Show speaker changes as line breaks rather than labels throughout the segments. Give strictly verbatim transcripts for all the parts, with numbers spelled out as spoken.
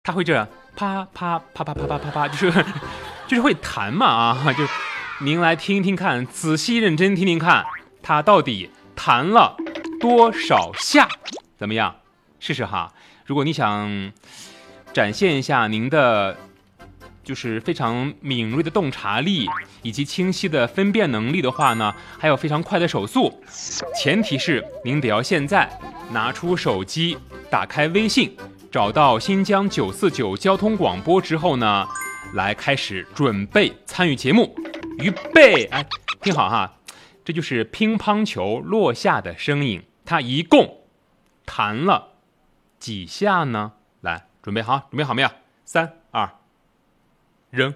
他会这样啪啪啪啪啪啪啪啪，就是就是会弹嘛啊，就您来听听看，仔细认真听听看，他到底弹了多少下？怎么样？试试哈。如果你想展现一下您的就是非常敏锐的洞察力以及清晰的分辨能力的话呢，还有非常快的手速，前提是您得要现在拿出手机，打开微信，找到新疆九四九交通广播之后呢，来开始准备参与节目。预备，哎，听好哈，这就是乒乓球落下的声音，它一共弹了几下呢？来，准备好，准备好没有？三二，扔。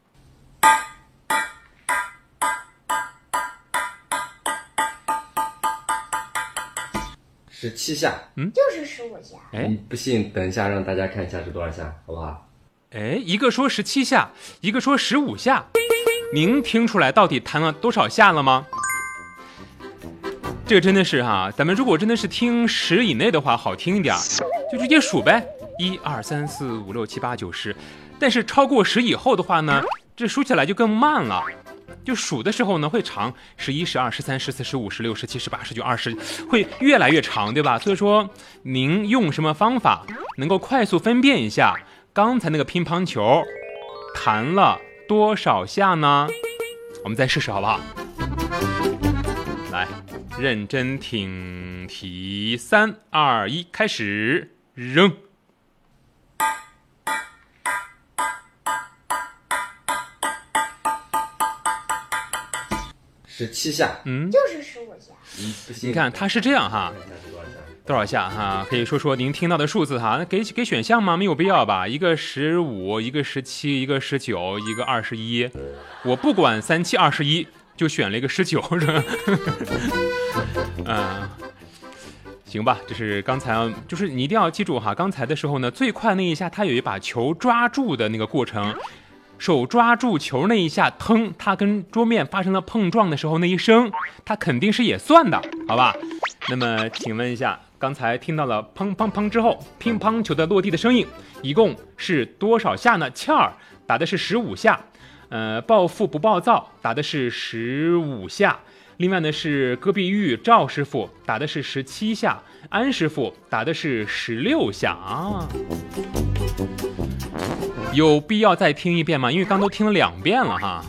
十七下，
嗯，就是十五下。
哎，不信，等一下让大家看一下是多少下，好不好？
哎，一个说十七下，一个说十五下，您听出来到底弹了多少下了吗？这个真的是哈，咱们如果真的是听十以内的话，好听一点，就直接数呗，一二三四五六七八九十。但是超过十以后的话呢，这数起来就更慢了。就数的时候呢会长，十一、十二、十三、十四、十五、十六、十七、十八、十九、二十，会越来越长，对吧？所以说，您用什么方法能够快速分辨一下刚才那个乒乓球弹了多少下呢？我们再试试好不好？来，认真听题，三二一，开始，扔。
十七下，
嗯，就是十五下。
嗯，不行，
你看它是这样哈，多少下哈？可以说说您听到的数字哈？给给选项吗？没有必要吧？一个十五，一个十七，一个十九，一个二十一。我不管三七二十一，就选了一个十九，是吧？嗯，行吧，这是刚才，就是你一定要记住哈，刚才的时候呢，最快那一下，它有一把球抓住的那个过程。手抓住球那一下，腾，它跟桌面发生了碰撞的时候那一声，它肯定是也算的，好吧？那么请问一下，刚才听到了砰砰砰之后，乒乓球的落地的声音，一共是多少下呢？倩儿打的是十五下，呃，暴富不暴躁打的是十五下，另外呢是戈壁玉赵师傅打的是十七下，安师傅打的是十六下啊。有必要再听一遍吗？因为刚都听了两遍了哈。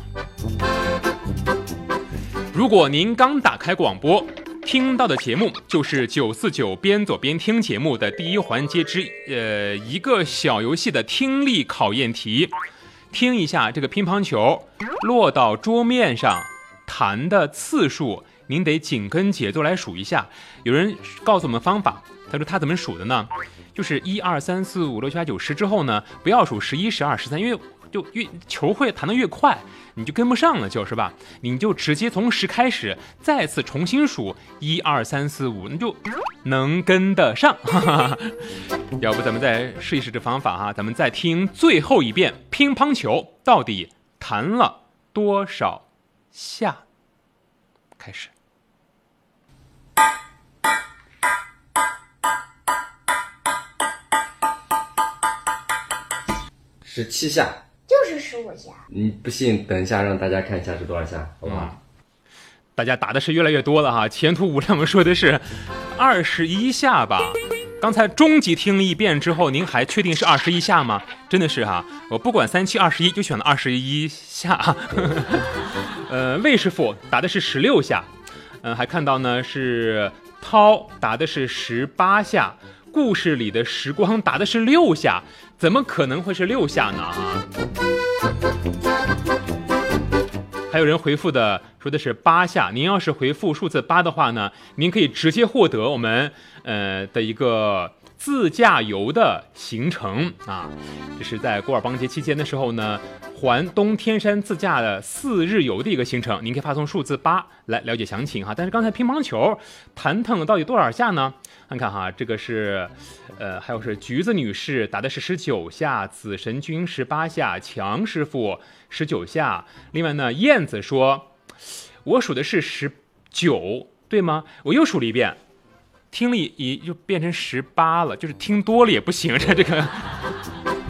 如果您刚打开广播，听到的节目就是九四九边走边听节目的第一环节之呃一个小游戏的听力考验题，听一下这个乒乓球落到桌面上弹的次数，您得紧跟节奏来数一下。有人告诉我们方法，他说他怎么数的呢？就是一二三四五六七八九十之后呢，不要数十一、十二、十三，因为就越球会弹得越快，你就跟不上了，就是吧？你就直接从十开始，再次重新数一二三四五，你就能跟得上。哈哈，要不咱们再试一试这方法哈，咱们再听最后一遍，乒乓球到底弹了多少下？开始。
十七下，
就是十五下。
嗯，不信，等一下让大家看一下是多少下，好不好？
嗯、大家打的是越来越多了哈，前途无量。我们说的是二十一下吧。刚才终极听了一遍之后，您还确定是二十一下吗？真的是哈，我不管三七二十一，就选了二十一下。呃，魏师傅打的是十六下，嗯、呃，还看到呢是涛打的是十八下。故事里的时光打的是六下，怎么可能会是六下呢？啊！还有人回复的说的是八下，您要是回复数字八的话呢，您可以直接获得我们呃的一个自驾游的行程啊。这是在古尔邦节期间的时候呢，环东天山自驾的四日游的一个行程，您可以发送数字八来了解详情哈。但是刚才乒乓球弹腾到底多少下呢？看看哈，这个是，呃，还有是橘子女士打的是十九下，紫神君十八下，强师傅十九下。另外呢，燕子说，我数的是十九，对吗？我又数了一遍，听了也就变成十八了，就是听多了也不行，这这个。